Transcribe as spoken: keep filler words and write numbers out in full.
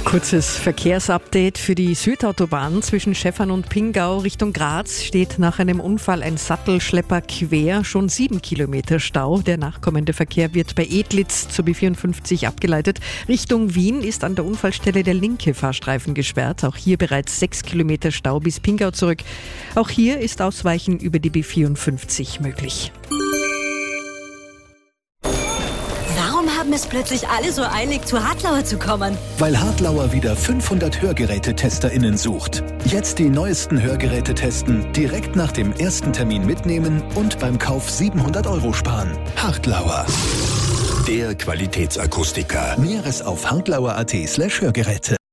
Kurzes Verkehrsupdate für die Südautobahn zwischen Schäffern und Pingau Richtung Graz steht nach einem Unfall ein Sattelschlepper quer, schon sieben Kilometer Stau. Der nachkommende Verkehr wird bei Edlitz zur B vierundfünfzig abgeleitet. Richtung Wien ist an der Unfallstelle der linke Fahrstreifen gesperrt. Auch hier bereits sechs Kilometer Stau bis Pingau zurück. Auch hier ist Ausweichen über die B vierundfünfzig möglich. Warum haben es plötzlich alle so eilig, zu Hartlauer zu kommen? Weil Hartlauer wieder fünfhundert Hörgerätetesterinnen sucht. Jetzt die neuesten Hörgeräte testen, direkt nach dem ersten Termin mitnehmen und beim Kauf siebenhundert Euro sparen. Hartlauer. Der Qualitätsakustiker. Näheres auf hartlauer punkt at slash Hörgeräte.